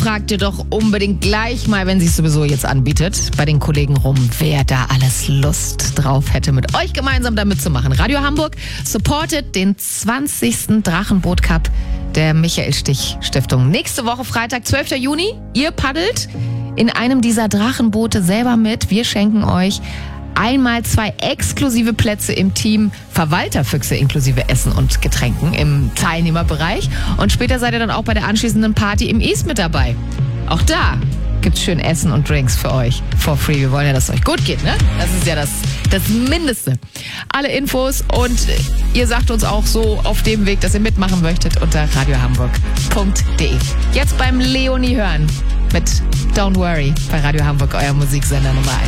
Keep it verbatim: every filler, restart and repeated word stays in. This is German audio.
fragt ihr doch unbedingt gleich mal, wenn sie es sowieso jetzt anbietet, bei den Kollegen rum, wer da alles Lust drauf hätte, mit euch gemeinsam da mitzumachen. Radio Hamburg supportet den zwanzigsten Drachenboot Cup der Michael Stich Stiftung. Nächste Woche Freitag, zwölfter Juni. Ihr paddelt in einem dieser Drachenboote selber mit. Wir schenken euch einmal zwei exklusive Plätze im Team Verwalterfüchse inklusive Essen und Getränken im Teilnehmerbereich. Und später seid ihr dann auch bei der anschließenden Party im East mit dabei. Auch da gibt's schön Essen und Drinks für euch for free. Wir wollen ja, dass es euch gut geht, ne? Das ist ja das, das Mindeste. Alle Infos und ihr sagt uns auch so auf dem Weg, dass ihr mitmachen möchtet unter radiohamburg punkt de. Jetzt beim Leonie hören mit Don't Worry bei Radio Hamburg, euer Musiksender Nummer eins.